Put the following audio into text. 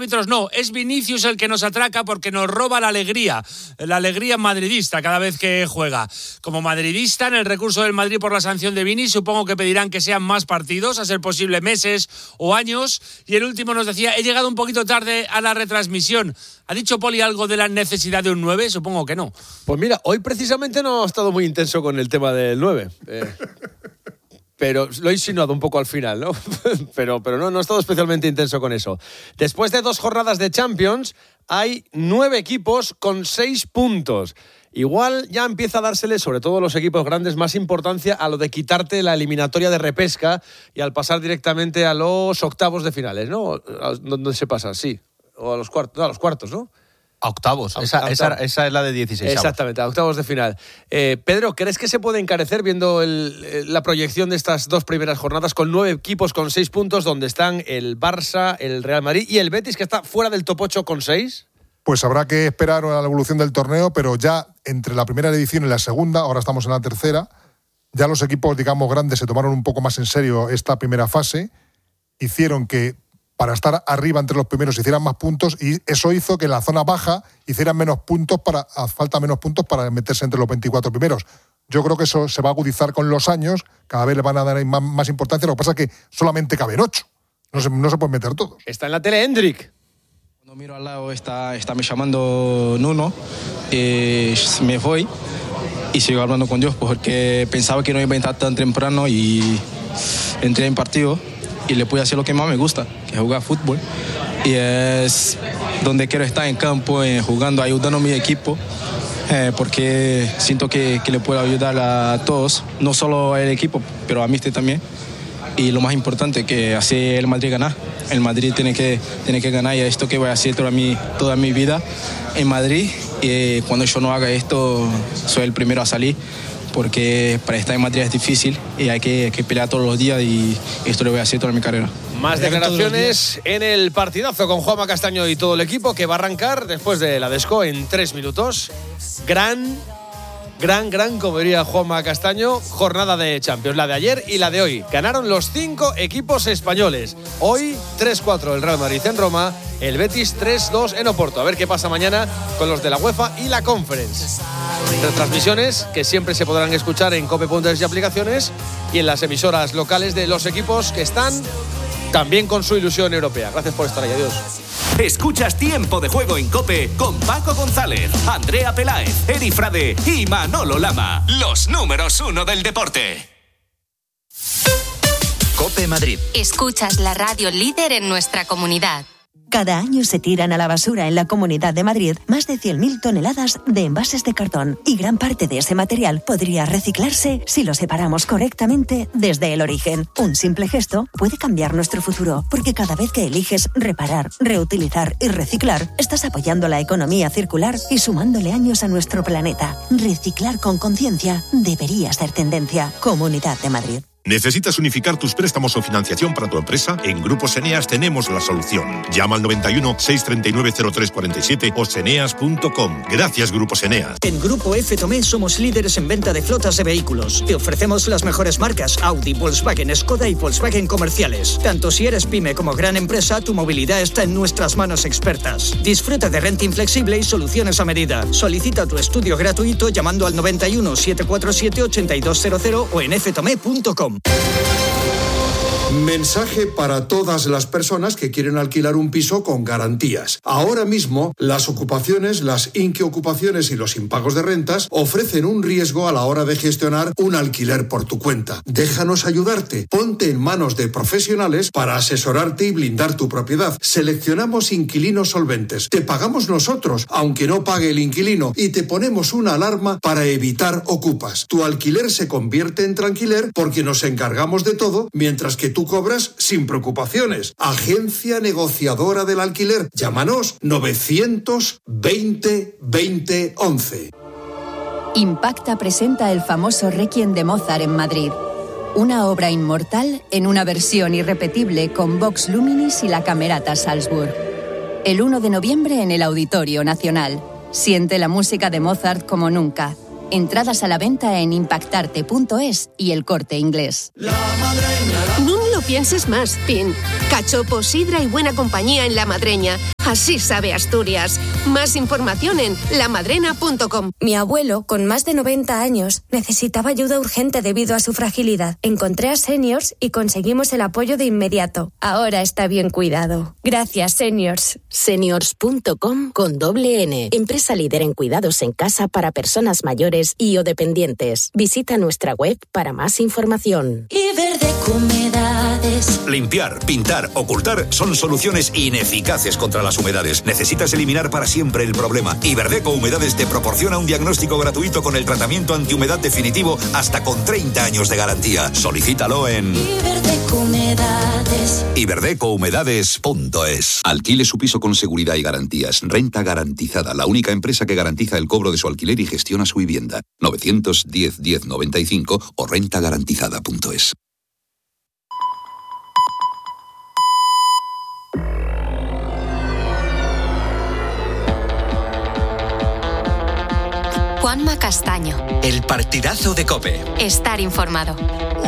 árbitros no, es Vinicius el que nos atraca porque nos roba la alegría madridista cada vez que juega. Como madridista, en el recurso del Madrid por la sanción de Vini, supongo que pedirán que sean más partidos, a ser posible meses o años. Y el último nos decía, he llegado un poquito tarde a la retransmisión. ¿Ha dicho Poli algo de la necesidad de un 9? Supongo que no. Pues mira, hoy precisamente no he estado muy intenso con el tema del 9. Pero lo he insinuado un poco al final, ¿no? pero no he estado especialmente intenso con eso. Después de 2 jornadas de Champions, hay 9 equipos con 6 puntos. Igual ya empieza a dársele, sobre todo a los equipos grandes, más importancia a lo de quitarte la eliminatoria de repesca y al pasar directamente a los octavos de finales, ¿no? ¿Dónde se pasa? Sí. O a los cuartos, ¿no? A octavos. Esa es la de 16. Exactamente, a octavos de final. Pedro, ¿crees que se puede encarecer viendo la proyección de estas 2 primeras jornadas con 9 equipos con 6 puntos, donde están el Barça, el Real Madrid y el Betis, que está fuera del top 8 con 6? Pues habrá que esperar a la evolución del torneo, pero ya entre la primera edición y la segunda, ahora estamos en la tercera, ya los equipos, digamos, grandes se tomaron un poco más en serio esta primera fase, hicieron que para estar arriba entre los primeros hicieran más puntos y eso hizo que en la zona baja hicieran menos puntos falta menos puntos para meterse entre los 24 primeros. Yo creo que eso se va a agudizar con los años, cada vez le van a dar más importancia, lo que pasa es que solamente caben 8, no se pueden meter todos. Está en la tele Hendrik. Cuando miro al lado está me llamando Nuno, me voy y sigo hablando con Dios porque pensaba que no iba a entrar tan temprano y entré en partido y le pude hacer lo que más me gusta, que es jugar fútbol. Y es donde quiero estar en campo, jugando, ayudando a mi equipo, porque siento que le puedo ayudar a todos, no solo al equipo, pero a mí también. Y lo más importante, que hace el Madrid ganar. El Madrid tiene que ganar y esto que voy a hacer toda mi vida en Madrid. Y cuando yo no haga esto, soy el primero a salir. Porque para estar en Madrid es difícil y hay que pelear todos los días y esto lo voy a hacer toda mi carrera. Más declaraciones en el partidazo con Juanma Castaño y todo el equipo que va a arrancar después de la Desco en 3 minutos. Gran, como diría Juanma Castaño, jornada de Champions, la de ayer y la de hoy. Ganaron los 5 equipos españoles. Hoy 3-4 el Real Madrid en Roma, el Betis 3-2 en Oporto. A ver qué pasa mañana con los de la UEFA y la Conference. Retransmisiones que siempre se podrán escuchar en cope.es y aplicaciones y en las emisoras locales de los equipos que están también con su ilusión europea. Gracias por estar ahí, adiós. Escuchas Tiempo de Juego en COPE con Paco González, Andrea Peláez, Eri Frade y Manolo Lama. Los números 1 del deporte. COPE Madrid. Escuchas la radio líder en nuestra comunidad. Cada año se tiran a la basura en la Comunidad de Madrid más de 100.000 toneladas de envases de cartón y gran parte de ese material podría reciclarse si lo separamos correctamente desde el origen. Un simple gesto puede cambiar nuestro futuro, porque cada vez que eliges reparar, reutilizar y reciclar, estás apoyando la economía circular y sumándole años a nuestro planeta. Reciclar con conciencia debería ser tendencia. Comunidad de Madrid. ¿Necesitas unificar tus préstamos o financiación para tu empresa? En Grupos Eneas tenemos la solución. Llama al 91 639 0347 o seneas.com. Gracias, Grupos Eneas. En Grupo F Tomé somos líderes en venta de flotas de vehículos. Te ofrecemos las mejores marcas Audi, Volkswagen, Skoda y Volkswagen comerciales. Tanto si eres pyme como gran empresa, tu movilidad está en nuestras manos expertas. Disfruta de renting flexible y soluciones a medida. Solicita tu estudio gratuito llamando al 91 747 8200 o en ftome.com. Mensaje para todas las personas que quieren alquilar un piso con garantías. Ahora mismo, las ocupaciones, las inquiocupaciones y los impagos de rentas ofrecen un riesgo a la hora de gestionar un alquiler por tu cuenta. Déjanos ayudarte. Ponte en manos de profesionales para asesorarte y blindar tu propiedad. Seleccionamos inquilinos solventes. Te pagamos nosotros, aunque no pague el inquilino, y te ponemos una alarma para evitar ocupas. Tu alquiler se convierte en tranquiler porque nos encargamos de todo, mientras que tú cobras sin preocupaciones. Agencia negociadora del alquiler. Llámanos 920 20 11. Impacta presenta el famoso Requiem de Mozart en Madrid. Una obra inmortal en una versión irrepetible con Vox Luminis y la Camerata Salzburg. El 1 de noviembre en el Auditorio Nacional. Siente la música de Mozart como nunca. Entradas a la venta en impactarte.es y El Corte Inglés. No lo pienses más, Pin. Cachopo, sidra y buena compañía en La Madreña. Así sabe Asturias. Más información en lamadrena.com. Mi abuelo, con más de 90 años, necesitaba ayuda urgente debido a su fragilidad. Encontré a Seniors y conseguimos el apoyo de inmediato. Ahora está bien cuidado. Gracias, Seniors. Seniors.com con doble N. Empresa líder en cuidados en casa para personas mayores y o dependientes. Visita nuestra web para más información. Iberdeco Humedades. Limpiar, pintar, ocultar son soluciones ineficaces contra las humedades. Necesitas eliminar para siempre el problema. Iberdeco Humedades te proporciona un diagnóstico gratuito con el tratamiento antihumedad definitivo hasta con 30 años de garantía. Solicítalo en Iberdeco Humedades. iberdecohumedades.es. Alquile su piso con seguridad y garantías. Renta Garantizada, la única empresa que garantiza el cobro de su alquiler y gestiona su vivienda. 910 1095 o rentagarantizada.es. Juanma Castaño. El partidazo de COPE. Estar informado.